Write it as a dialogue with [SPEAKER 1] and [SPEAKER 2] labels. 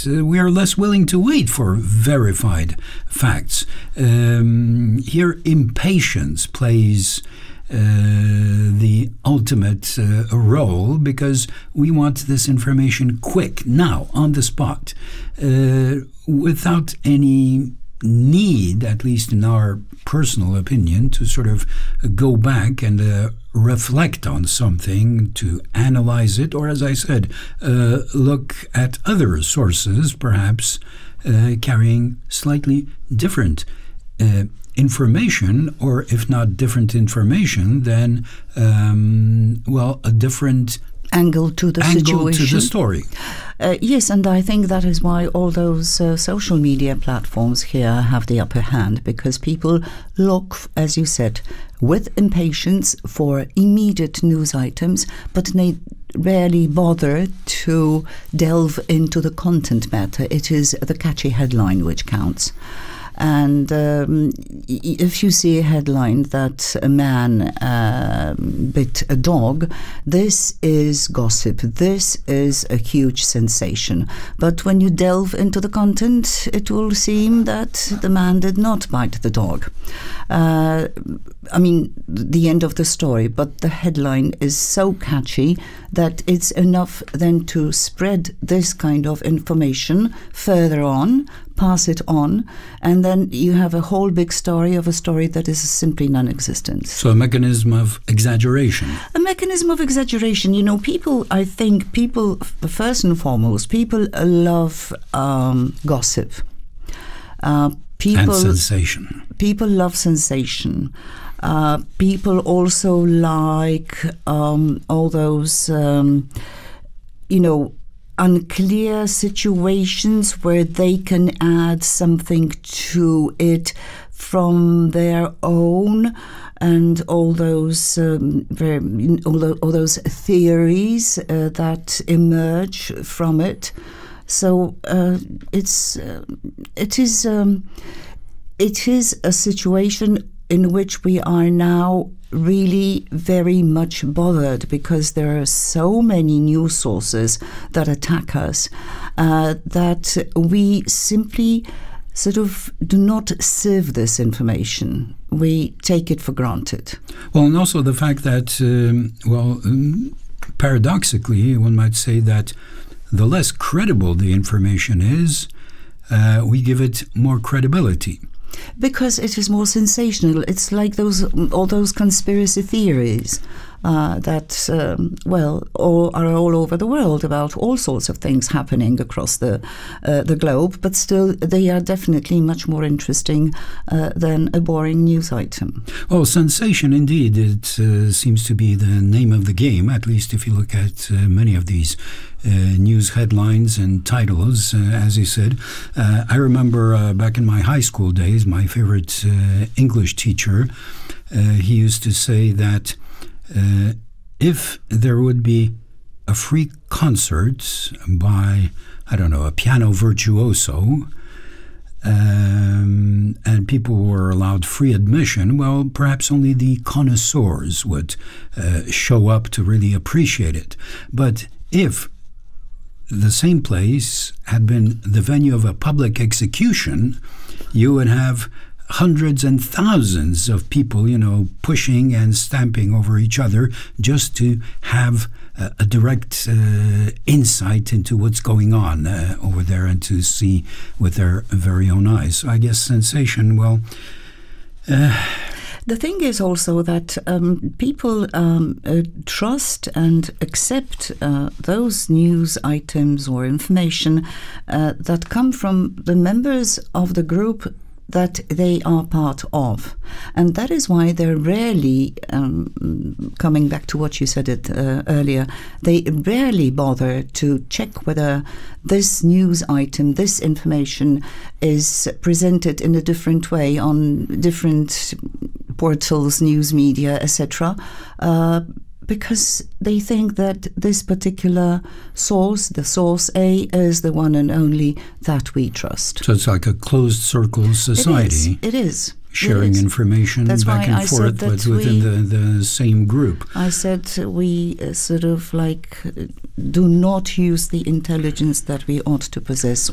[SPEAKER 1] that we are less willing to wait for verified facts. Here, impatience plays the ultimate role, because we want this information quick, now, on the spot, without any need, at least in our personal opinion, to sort of go back and reflect on something, to analyze it, or, as I said, look at other sources, perhaps carrying slightly different information, or if not different information, then, a different
[SPEAKER 2] angle to the situation.
[SPEAKER 1] To the story.
[SPEAKER 2] Yes, and I think that is why all those social media platforms here have the upper hand, because people look, as you said, with impatience for immediate news items, but they rarely bother to delve into the content matter. It is the catchy headline which counts. And if you see a headline that a man bit a dog, this is gossip. This is a huge sensation. But when you delve into the content, it will seem that the man did not bite the dog. The end of the story, but the headline is so catchy that it's enough then to spread this kind of information further on, pass it on, and then you have a whole big story of a story that is simply non-existent.
[SPEAKER 1] So a mechanism of exaggeration.
[SPEAKER 2] A mechanism of exaggeration. You know, people, first and foremost, people love gossip.
[SPEAKER 1] And sensation.
[SPEAKER 2] People love sensation. People also like all those, unclear situations where they can add something to it from their own, and all those all those theories that emerge from it. So it is a situation in which we are now really very much bothered, because there are so many news sources that attack us that we simply sort of do not sieve this information. We take it for granted.
[SPEAKER 1] Well, and also the fact that, paradoxically, one might say that the less credible the information is, we give it more credibility.
[SPEAKER 2] Because it is more sensational. It's like all those conspiracy theories that are all over the world about all sorts of things happening across the globe. But still, they are definitely much more interesting than a boring news item.
[SPEAKER 1] Well, sensation, indeed, it seems to be the name of the game. At least if you look at many of these news headlines and titles, as you said. I remember back in my high school days, my favorite English teacher, he used to say that if there would be a free concert by, a piano virtuoso, and people were allowed free admission, well, perhaps only the connoisseurs would show up to really appreciate it. But if the same place had been the venue of a public execution, you would have hundreds and thousands of people, pushing and stamping over each other just to have a direct insight into what's going on over there, and to see with their very own eyes. So I guess sensation,
[SPEAKER 2] the thing is also that people trust and accept those news items or information that come from the members of the group that they are part of. And that is why they're rarely, coming back to what you said earlier, they rarely bother to check whether this news item, this information is presented in a different way on different portals, news media, etc., because they think that this particular source, the source A, is the one and only that we trust.
[SPEAKER 1] So it's like a closed circle society.
[SPEAKER 2] It is.
[SPEAKER 1] Sharing information back and forth, but within the same group.
[SPEAKER 2] I said we sort of do not use the intelligence that we ought to possess